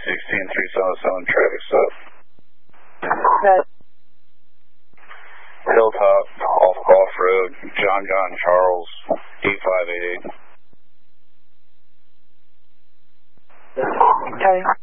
377 traffic stop. Right. Hilltop, off road, John Charles, 8588. Copy.